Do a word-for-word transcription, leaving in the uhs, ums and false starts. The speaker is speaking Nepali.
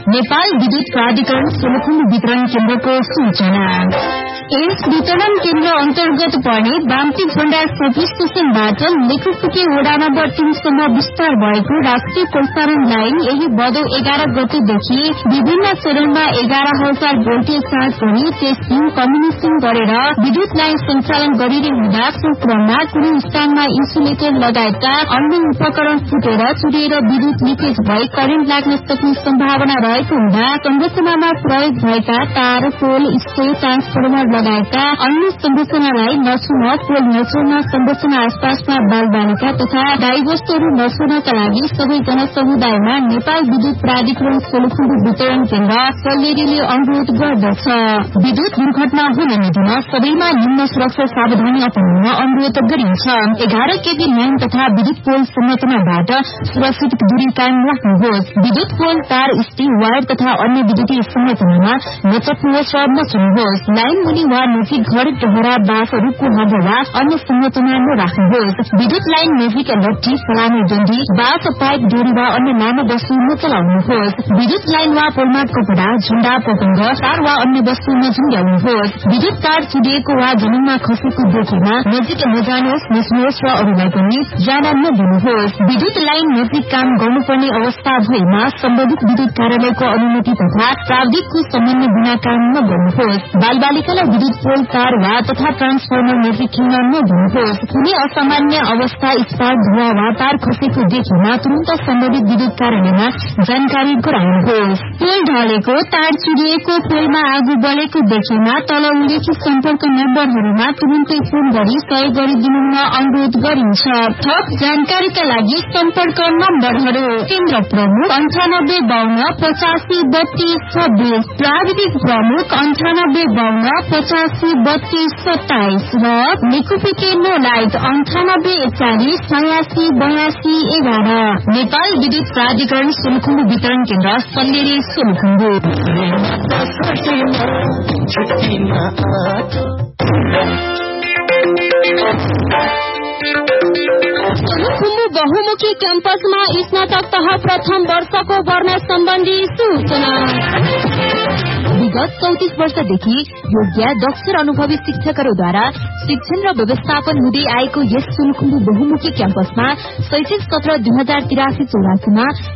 नेपाल विद्युत प्राधिकरण सोलुखुम्बु वितरण केन्द्रको सूचना। यस वितरण केन्द्र अन्तर्गत पर्ने बाम्ती भण्डार सब स्टेशनबाट लेखुपुके वडा नम्बर तीनसम्म विस्तार भएको राष्ट्रिय प्रसारण लाइन यही भदौ एघार गतेदेखि विभिन्न चरणमा एघार हजार भोल्टेज चार्ज गरी टेस्टिङ कम्युनिकेशन गरेर विद्युत लाइन सञ्चालन गरिने हुँदा सो क्रममा कुनै स्थानमा इन्सुलेटर लगायतका अन्य उपकरण फुटेर चुरिएर विद्युत लिकेज भई करेन्ट लाग्न सक्ने सम्भावना रहेको हुँदा संरचनामा प्रयोग भएका तार, पोल, स्टोर, ट्रान्सफर्मर लगायतका अन्य संरचनालाई नछुन, पोल नछुन, संरचना आसपासमा बालबालिका तथा गाईवस्तुहरू नछुनका लागि सबै जनसमुदायमा नेपाल विद्युत प्राधिकरण सोलुखुम्बु वितरण केन्द्र सल्लेरीले अनुरोध गर्दछ। विद्युत दुर्घटना हुन नदिन सबैमा निम्न सुरक्षा सावधानी अपनाउन अनुरोध गरिन्छ। एघार केबी लाइन तथा विद्युत पोल संरचनाबाट सुरक्षित दूरी कायम राख्नुहोस्। विद्युत पोल, तार, स्टिङ, वायर तथा अन्य विद्युतीय संरचनामा नचप्नुहोस् र नछुनुहोस्। लाइन मुनि वा नजिक घर, टहरा, बाँस, रूखको हब वा अन्य संरचना नराख्नुहोस्। विद्युत लाइन नजिक लट्ठी, फलामे, डन्डी, बाँस, पाइप, डोरी वा अन्य लामो वस्तु नचलाउनुहोस्। विद्युत लाइन वा पोलमा कपडा, झण्डा, पतंग, तार वा अन्य वस्तु नझुण्ड्याउनुहोस्। विद्युत तार चुडिएको वा जमिनमा खसेको देखेमा नजिक नजानुहोस्, नछुनुहोस् र अरूलाई पनि जान नदिनुहोस्। विद्युत लाइन नजिक काम गर्नुपर्ने अवस्था भएमा सम्बन्धित विद्युत कार्यालयको अनुमति तथा प्राविधिकको समन्वय बिना काम नगर्नुहोस्। बालबालिकालाई विद्युत पोल, तार वा तथा ट्रान्सफर्मर नजिक खेल्न नदिनुहोस्। कुनै असामान्य अवस्था, स्पार्क, धुवा वा तार खसेको देखेमा तुरन्त सम्बन्धित विद्युत कार्यालयमा जानकारी गराउनुहोस्। पोल ढलेको, तार चुरिएको, पोलमा आगो बलेको देखेमा तल उल्लेखित सम्पर्क नम्बरहरूमा तुरन्तै फोन गरी सहयोग गरिदिनु अनुरोध गरिन्छ। थप जानकारीका लागि सम्पर्क नम्बरहरू: केन्द्र प्रमुख अन्ठानब्बे बाहन्न पचासी बत्तीस छब्बीस, प्राविधिक प्रमुख अन्ठानब्बे बाहन्न पचासी बत्तीस सत्ताइस र लेखुपिके नोलाइट अन्ठानब्बे एकचालिस छयासी बयासी एघार। नेपाल विद्युत प्राधिकरण सोलुखुम्बु वितरण केन्द्र सल्लेरी सोलुखुम्बु। सोलुखुम्बु बहुमुखी क्याम्पसमा स्नातक तह प्रथम वर्षको भर्ना सम्बन्धी सूचना। विगत चौतिस वर्षदेखि योग्य, दक्ष र अनुभवी शिक्षकहरूद्वारा शिक्षण र व्यवस्थापन हुँदै आएको यस सोलुखुम्बु बहुमुखी क्याम्पसमा शैक्षिक सत्र दुई हजार तिरासी चौरासीमा